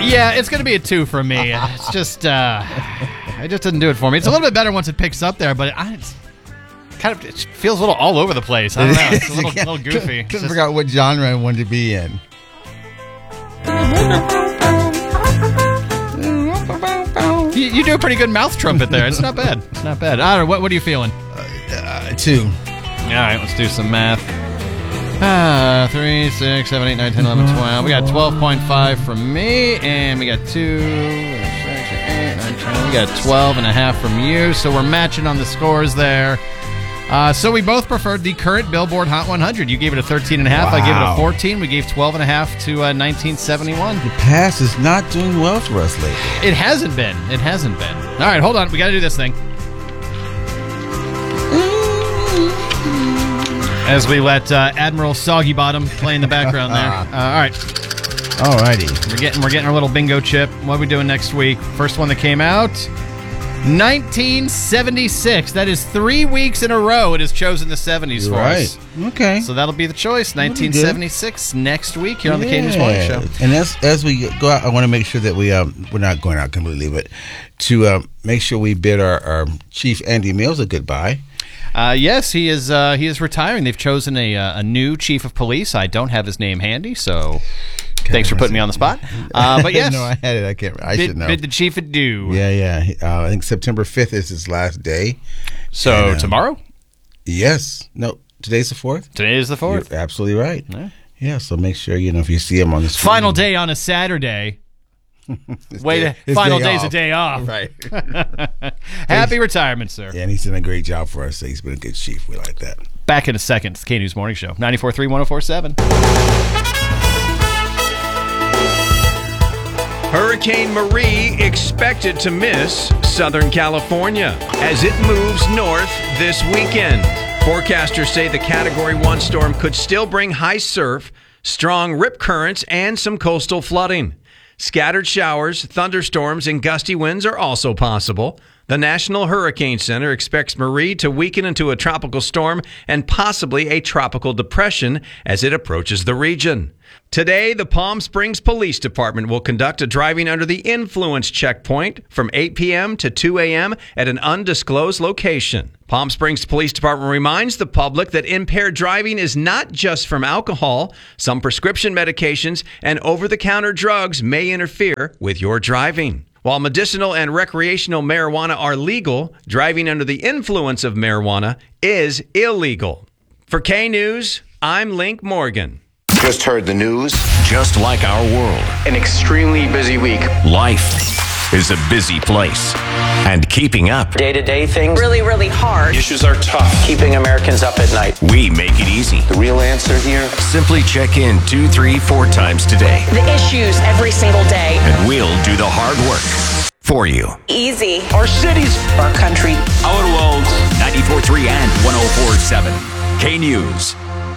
Yeah, it's going to be a 2 from me. It's just, it just doesn't do it for me. It's a little bit better once it picks up there, but it feels a little all over the place. I don't know. It's a little goofy. Couldn't figure out what genre I wanted to be in. You do a pretty good mouth trumpet there. It's not bad. It's not bad. I don't know. What are you feeling? 2. All right, let's do some math. 3, 6, 7, 8, 9, 10, 11, 12. We got 12.5 from me, and we got 2, 6, 8, 9, 10. We got 12.5 from you, so we're matching on the scores there. So we both preferred the current Billboard Hot 100. You gave it a 13.5. Wow. I gave it a 14. We gave 12.5 to 1971. The past is not doing well for us lately. It hasn't been. It hasn't been. All right, hold on. We got to do this thing. As we let Admiral Soggy Bottom play in the background there. All right. Alrighty. We're getting our little bingo chip. What are we doing next week? First one that came out, 1976. That is 3 weeks in a row it has chosen the 70s for us. Okay. So that'll be the choice. 1976 next week here on the K News Morning Show. And as we go out, I want to make sure that we're not going out completely, but to make sure we bid our Chief Andy Mills a goodbye. Yes, he is retiring. They've chosen a new chief of police. I don't have his name handy, so thanks for putting me on the spot. But yes, no, I had it. I should know. Bid the chief adieu. Yeah. I think September 5th is his last day. So tomorrow? Yes. No, today's the 4th. Today is the 4th. You're absolutely right. Yeah. So make sure if you see him on the screen. Final day on a Saturday. Final day's a day off. Right. Happy retirement, sir. Yeah, and he's done a great job for us. So he's been a good chief. We like that. Back in a second. It's the K News Morning Show. 94.3, 104.7. Hurricane Marie expected to miss Southern California as it moves north this weekend. Forecasters say the Category 1 storm could still bring high surf, strong rip currents, and some coastal flooding. Scattered showers, thunderstorms, and gusty winds are also possible. The National Hurricane Center expects Marie to weaken into a tropical storm and possibly a tropical depression as it approaches the region. Today, the Palm Springs Police Department will conduct a driving under the influence checkpoint from 8 p.m. to 2 a.m. at an undisclosed location. Palm Springs Police Department reminds the public that impaired driving is not just from alcohol. Some prescription medications and over-the-counter drugs may interfere with your driving. While medicinal and recreational marijuana are legal, driving under the influence of marijuana is illegal. For K News, I'm Link Morgan. Just heard the news. Just like our world, An extremely busy week. life is a busy place. And keeping up, Day-to-day things really, really hard. Issues are tough. Keeping Americans up at night. we make it easy. The real answer here? Simply check in 2, 3, 4 times today, The issues every single day. and we'll do the hard work for you. Easy. Our cities, our country, Our world, 94.3 and 104.7. K News.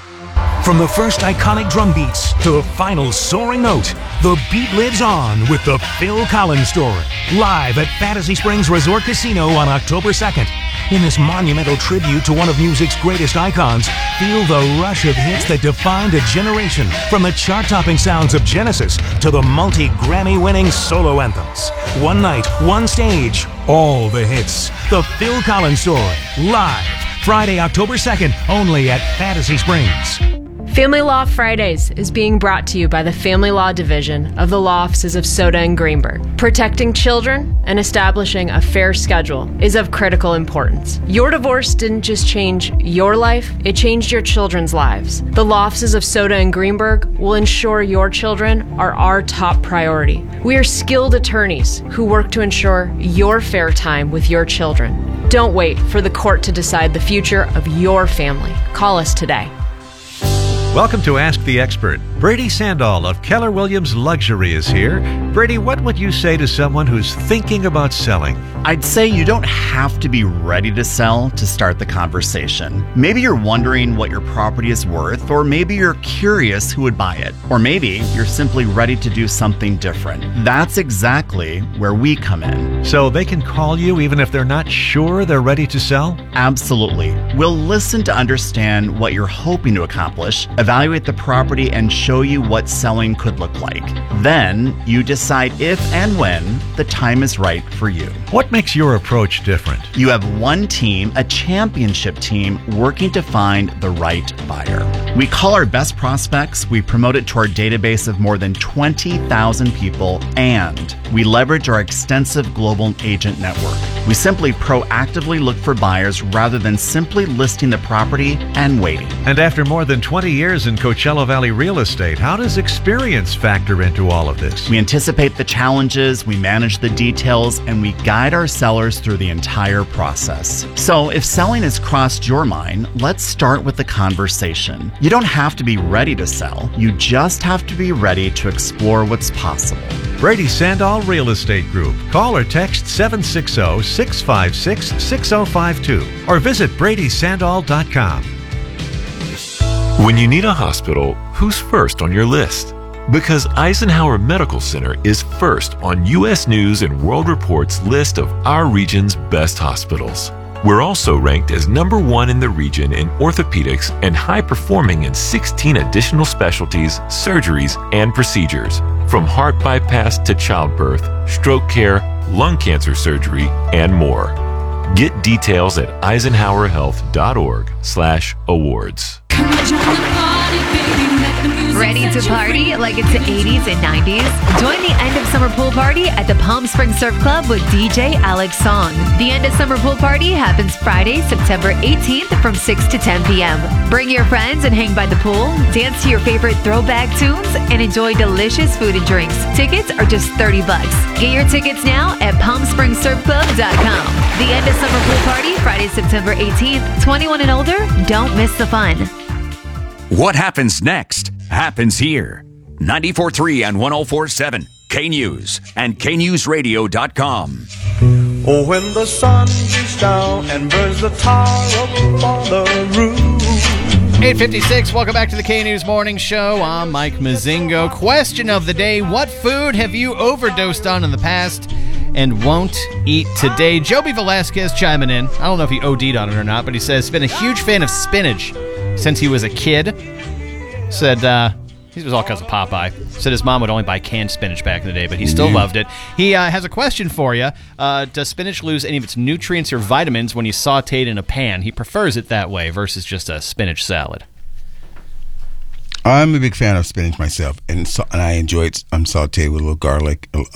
From the first iconic drum beats to the final soaring note, the beat lives on with the Phil Collins Story. Live at Fantasy Springs Resort Casino on October 2nd. In this monumental tribute to one of music's greatest icons, feel the rush of hits that defined a generation. From the chart-topping sounds of Genesis to the multi-Grammy-winning solo anthems. One night, one stage, all the hits. The Phil Collins Story. Live. Friday, October 2nd, only at Fantasy Springs. Family Law Fridays is being brought to you by the Family Law Division of the Law Offices of Soda and Greenberg. Protecting children and establishing a fair schedule is of critical importance. Your divorce didn't just change your life, it changed your children's lives. The Law Offices of Soda and Greenberg will ensure your children are our top priority. We are skilled attorneys who work to ensure your fair time with your children. Don't wait for the court to decide the future of your family. Call us today. Welcome to Ask the Expert. Brady Sandall of Keller Williams Luxury is here. Brady, what would you say to someone who's thinking about selling? I'd say you don't have to be ready to sell to start the conversation. Maybe you're wondering what your property is worth, or maybe you're curious who would buy it, or maybe you're simply ready to do something different. That's exactly where we come in. So they can call you even if they're not sure they're ready to sell? Absolutely. We'll listen to understand what you're hoping to accomplish, evaluate the property, and show show you what selling could look like. Then you decide if and when the time is right for you. What makes your approach different? You have one team, a championship team, working to find the right buyer. We call our best prospects, we promote it to our database of more than 20,000 people, and we leverage our extensive global agent network. We simply proactively look for buyers rather than simply listing the property and waiting. And after more than 20 years in Coachella Valley real estate, how does experience factor into all of this? We anticipate the challenges, we manage the details, and we guide our sellers through the entire process. So if selling has crossed your mind, let's start with the conversation. You don't have to be ready to sell, you just have to be ready to explore what's possible. Brady Sandall Real Estate Group. Call or text 760-656-6052 or visit bradysandall.com. When you need a hospital, who's first on your list? Because Eisenhower Medical Center is first on U.S. News and World Report's list of our region's best hospitals. We're also ranked as #1 in the region in orthopedics and high performing in 16 additional specialties, surgeries, and procedures, from heart bypass to childbirth, stroke care, lung cancer surgery, and more. Get details at eisenhowerhealth.org/awards. Ready to party like it's the 80s and 90s? Join the end of summer pool party at the Palm Springs Surf Club with DJ Alex Song. The end of summer pool party happens Friday, September 18th from 6 to 10 p.m. Bring your friends and hang by the pool, dance to your favorite throwback tunes, and enjoy delicious food and drinks. Tickets are just $30. Get your tickets now at PalmSpringsSurfClub.com. The end of summer pool party, Friday, September 18th. 21 and older, don't miss the fun. What happens next happens here. 94.3 and 104.7 K-News and KNewsRadio.com. Oh, when the sun beats down and burns the tar up on the roof. 8:56, welcome back to the K-News Morning Show. I'm Mike Mazingo. Question of the day, what food have you overdosed on in the past and won't eat today? Joby Velasquez chiming in. I don't know if he OD'd on it or not, but he says he's been a huge fan of spinach since he was a kid. Said he was all because of Popeye. Said his mom would only buy canned spinach back in the day, but he still loved it. He has a question for you. Does spinach lose any of its nutrients or vitamins when you saute it in a pan? He prefers it that way versus just a spinach salad. I'm a big fan of spinach myself, and I enjoy it sauteed with a little garlic,